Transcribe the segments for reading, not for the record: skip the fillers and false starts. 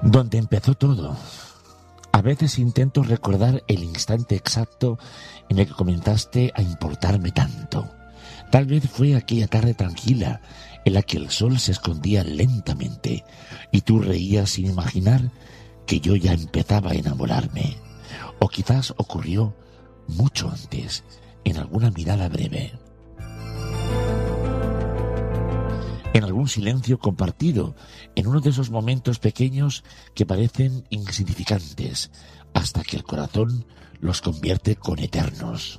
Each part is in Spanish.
Donde empezó todo. A veces intento recordar el instante exacto en el que comenzaste a importarme tanto. Tal vez fue aquella tarde tranquila en la que el sol se escondía lentamente y tú reías sin imaginar que yo ya empezaba a enamorarme. O quizás ocurrió mucho antes, en alguna mirada breve, en algún silencio compartido, en uno de esos momentos pequeños que parecen insignificantes, hasta que el corazón los convierte con eternos.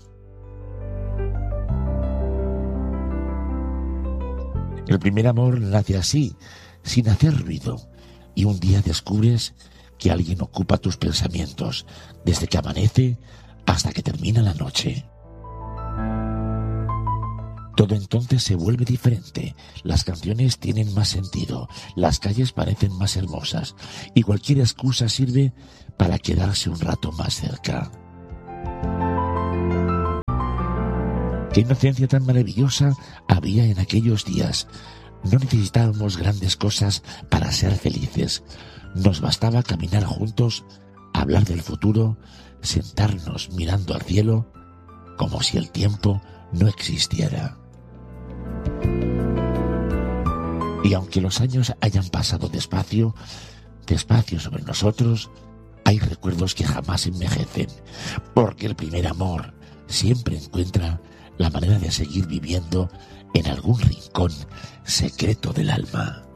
El primer amor nace así, sin hacer ruido, y un día descubres que alguien ocupa tus pensamientos, desde que amanece hasta que termina la noche. Todo entonces se vuelve diferente, las canciones tienen más sentido, las calles parecen más hermosas y cualquier excusa sirve para quedarse un rato más cerca. Qué inocencia tan maravillosa había en aquellos días. No necesitábamos grandes cosas para ser felices. Nos bastaba caminar juntos, hablar del futuro, sentarnos mirando al cielo, como si el tiempo no existiera. Y aunque los años hayan pasado despacio sobre nosotros, hay recuerdos que jamás envejecen, porque el primer amor siempre encuentra la manera de seguir viviendo en algún rincón secreto del alma.